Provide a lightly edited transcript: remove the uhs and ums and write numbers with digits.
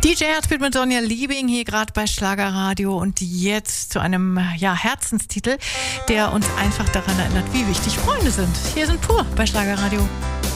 DJ Herzbeat mit Sonja Liebing hier gerade bei Schlagerradio und jetzt zu einem Herzenstitel, der uns einfach daran erinnert, wie wichtig Freunde sind. Hier sind Pur bei Schlagerradio.